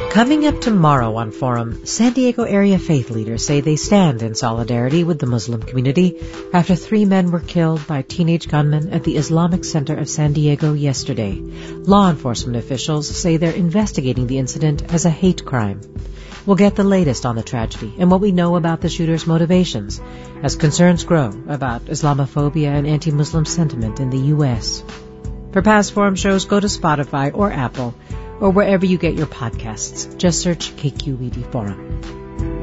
Coming up tomorrow on Forum, San Diego area faith leaders say they stand in solidarity with the Muslim community after 3 men were killed by teenage gunmen at the Islamic Center of San Diego yesterday. Law enforcement officials say they're investigating the incident as a hate crime. We'll get the latest on the tragedy and what we know about the shooter's motivations as concerns grow about Islamophobia and anti-Muslim sentiment in the U.S. For past Forum shows, go to Spotify or Apple or wherever you get your podcasts. Just search KQED Forum.